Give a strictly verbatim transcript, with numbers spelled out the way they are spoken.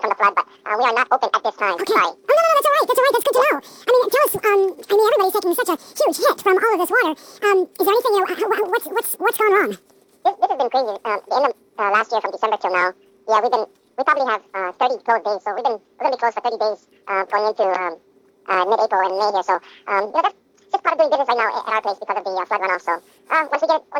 from the flood, but uh, we are not open at this time. Okay. Sorry. Oh, no, no, no, that's all right. That's all right. That's good to know. I mean, tell us, um, I mean, everybody's taking such a huge hit from all of this water. Um, is there anything, you know, how- what's, what's, what's gone wrong? This, this has been crazy. Um, the end of uh, last year, from December till now, yeah, we've been, we probably have uh, thirty closed days, so we've been, we're going to be closed for thirty days uh, going into um, uh, mid-April and May here, so, um, you know, that's just part of doing business right now at our place because of the uh, flood runoff, so uh, once we get, once